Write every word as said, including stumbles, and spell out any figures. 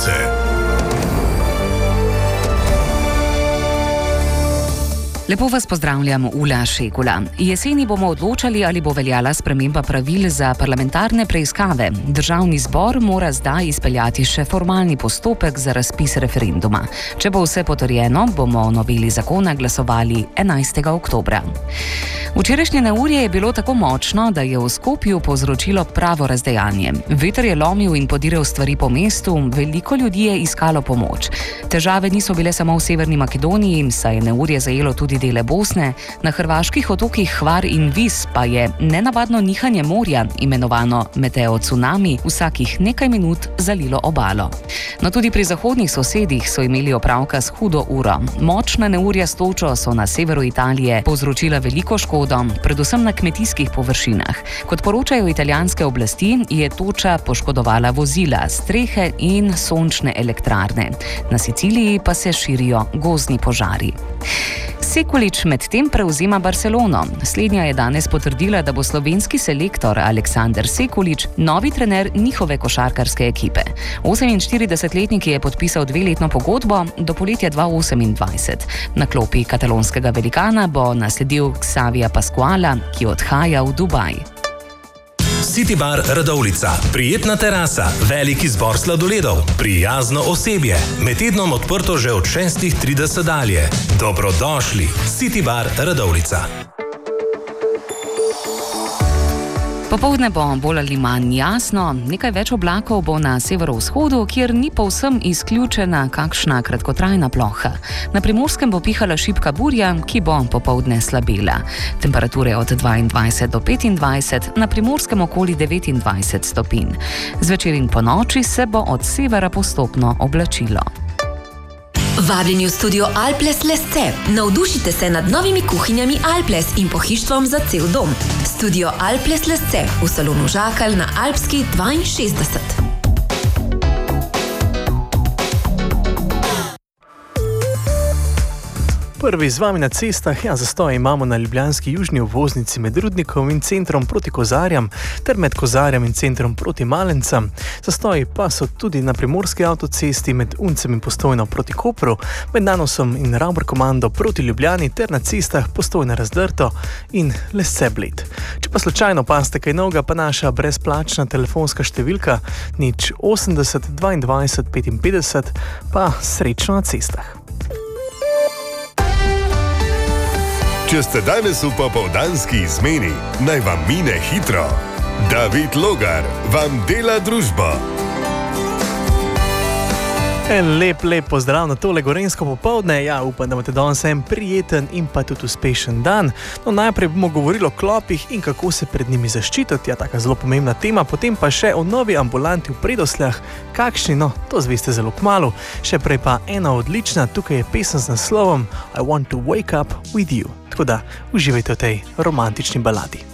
sonce. Lepo vas pozdravljam, Ula Šegula. Jeseni bomo odločali, ali bo veljala sprememba pravil za parlamentarne preiskave. Državni zbor mora zdaj izpeljati še formalni postopek za razpis referenduma. Če bo vse potrjeno, bomo o noveli zakona glasovali enajstega oktobra. Včerajšnje neurje je bilo tako močno, da je v Skopju povzročilo pravo razdejanje. Veter je lomil in podiral stvari po mestu, veliko ljudi je iskalo pomoč. Težave niso bile samo v Severni Makedoniji, saj je neurje zajelo tudi dele Bosne, na hrvaških otokih Hvar in Vis pa je nenavadno nihanje morja, imenovano meteo cunami, vsakih nekaj minut zalilo obalo. No tudi pri zahodnih sosedih so imeli opravka s hudo uro. Močna neurja s točo so na severu Italije povzročila veliko škodo, predvsem na kmetijskih površinah. Kot poročajo italijanske oblasti, je toča poškodovala vozila, strehe in sončne elektrarne. Na Siciliji pa se širijo gozdni požari. Sekulič medtem prevzema Barcelono. Slednja je danes potrdila, da bo slovenski selektor Aleksander Sekulič novi trener njihove košarkarske ekipe. oseminštiridesetletnik je podpisal dveletno pogodbo do poletja dva tisoč osemindvajset. Na klopi katalonskega velikana bo nasledil Xavija Pascuala, ki odhaja v Dubaj. City Bar Radovljica. Prijetna terasa, velik izbor sladoledov, prijazno osebje. Med tednom odprto že od šestih trideset dalje. Dobrodošli. City Bar Radovljica. Popoldne bo bolj ali manj jasno, nekaj več oblakov bo na severovzhodu, kjer ni povsem izključena kakšna kratkotrajna ploha. Na Primorskem bo pihala šibka burja, ki bo popoldne slabela. Temperature od dvaindvajset do petindvajset, na Primorskem okoli devetindvajset stopinj. Zvečer in ponoči se bo od severa postopno oblačilo. Vabljeni v studio Alples Lesce. Navdušite se nad novimi kuhinjami Alples in pohištvom za cel dom. Studio Alples Lesce v salonu Žakal na Alpski dvainšestdeset. Prvi z vami na cestah, ja, zastoj imamo na ljubljanski južni obvoznici med Rudnikom in centrom proti Kozarjam, ter med Kozarjem in centrom proti Malencam. Zastoji pa so tudi na primorski avtocesti med Uncem in Postojno proti Kopru, med Nanosom in Ravbrkomando proti Ljubljani ter na cestah Postojna Razdrto in Lesce Bled. Če pa slučajno paste kaj novega, pa naša brezplačna telefonska številka nič osemdeset dvaindvajset petinpetdeset, pa srečno na cestah. Če ste danes v popoldanski izmeni, naj vam mine hitro. David Logar vam dela družbo. En lep, lep pozdrav na tole gorenjsko popoldne. Ja, upam, da imate danes en prijeten in pa tudi uspešen dan. No, najprej bomo govorili o klopih in kako se pred njimi zaščititi. Ja, taka zelo pomembna tema. Potem pa še o novi ambulanti v Predosljah. Kakšni? No, to zveste zelo kmalu. Še prej pa ena odlična. Tukaj je pesem z naslovom I Want to Wake Up With You. Tako da uživajte v tej romantični baladi.